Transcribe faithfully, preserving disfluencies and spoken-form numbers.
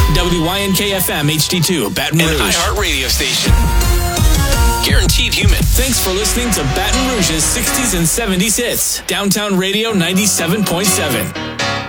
W Y N K F M H D two, Baton Rouge. An iHeart radio station. Guaranteed human. Thanks for listening to Baton Rouge's sixties and seventies hits. Downtown Radio ninety-seven point seven.